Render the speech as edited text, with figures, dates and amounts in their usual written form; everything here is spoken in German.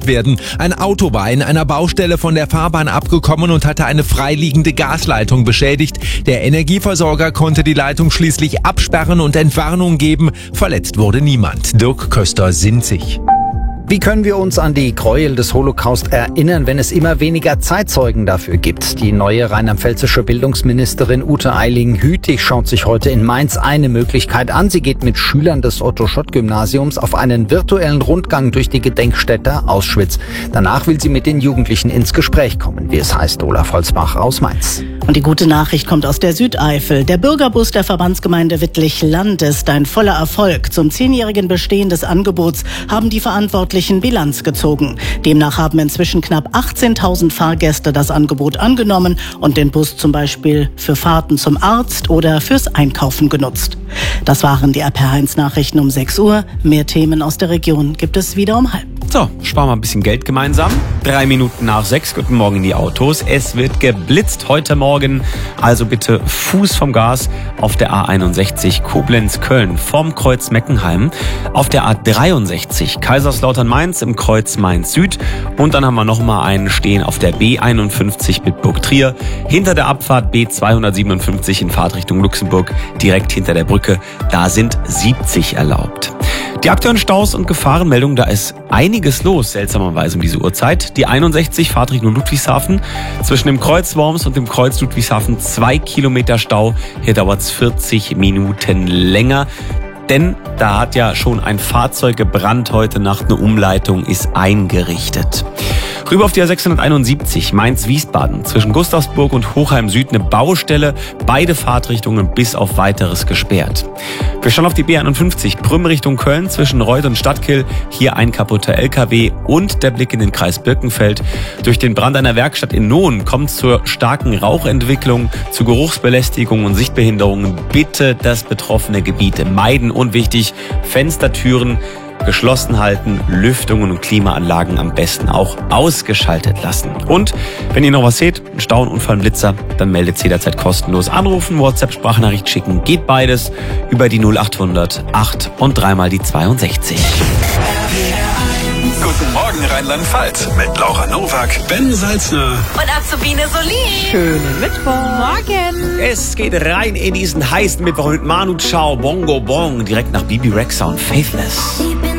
werden. Ein Auto war in einer Baustelle von der Fahrbahn abgekommen und hatte eine freiliegende Gasleitung beschädigt. Der Energieversorger konnte die Leitung schließlich absperren und Entwarnung geben. Verletzt wurde niemand. Dirk Köster-Sinzig. Wie können wir uns an die Gräuel des Holocaust erinnern, wenn es immer weniger Zeitzeugen dafür gibt? Die neue rheinland-pfälzische Bildungsministerin Ute Eiling-Hütig schaut sich heute in Mainz eine Möglichkeit an. Sie geht mit Schülern des Otto-Schott-Gymnasiums auf einen virtuellen Rundgang durch die Gedenkstätte Auschwitz. Danach will sie mit den Jugendlichen ins Gespräch kommen, wie es heißt. Olaf Holzbach aus Mainz. Und die gute Nachricht kommt aus der Südeifel. Der Bürgerbus der Verbandsgemeinde Wittlich-Land ist ein voller Erfolg. Zum 10-jährigen Bestehen des Angebots haben die Verantwortlichen Bilanz gezogen. Demnach haben inzwischen knapp 18.000 Fahrgäste das Angebot angenommen und den Bus zum Beispiel für Fahrten zum Arzt oder fürs Einkaufen genutzt. Das waren die RP1-Nachrichten um 6 Uhr. Mehr Themen aus der Region gibt es wieder um 5:30. So, sparen wir ein bisschen Geld gemeinsam. 3 Minuten nach 6, guten Morgen in die Autos. Es wird geblitzt heute Morgen, also bitte Fuß vom Gas auf der A61 Koblenz-Köln vom Kreuz Meckenheim, auf der A63 Kaiserslautern-Mainz im Kreuz Mainz-Süd und dann haben wir nochmal einen stehen auf der B51 Bitburg-Trier, hinter der Abfahrt B257 in Fahrtrichtung Luxemburg, direkt hinter der Brücke, da sind 70 erlaubt. Die aktuellen Staus und Gefahrenmeldungen, da ist einiges los, seltsamerweise um diese Uhrzeit. Die 61 Fahrtrichtung Ludwigshafen, zwischen dem Kreuz Worms und dem Kreuz Ludwigshafen 2 Kilometer Stau. Hier dauert es 40 Minuten länger. Denn da hat ja schon ein Fahrzeug gebrannt heute Nacht, eine Umleitung ist eingerichtet. Rüber auf die A671 Mainz-Wiesbaden, zwischen Gustavsburg und Hochheim Süd eine Baustelle, beide Fahrtrichtungen bis auf Weiteres gesperrt. Wir schauen auf die B51 Prüm Richtung Köln, zwischen Reuth und Stadtkill, hier ein kaputter LKW und der Blick in den Kreis Birkenfeld. Durch den Brand einer Werkstatt in Nohn kommt zur starken Rauchentwicklung, zu Geruchsbelästigung und Sichtbehinderungen. Bitte das betroffene Gebiet meiden und wichtig, Fenstertüren geschlossen halten, Lüftungen und Klimaanlagen am besten auch ausgeschaltet lassen. Und wenn ihr noch was seht, einen Stau, einen Unfall, einen Blitzer, dann meldet es jederzeit kostenlos. Anrufen, WhatsApp, Sprachnachricht schicken, geht beides über die 0800 8 und 3 mal die 62. Guten Morgen Rheinland-Pfalz mit Laura Nowak, Ben Salzner und Azubine Solin. Schönen Mittwoch. Morgen. Es geht rein in diesen heißen Mittwoch mit Manu Chao, Bongo Bong, direkt nach Bibi Rexha und Faithless.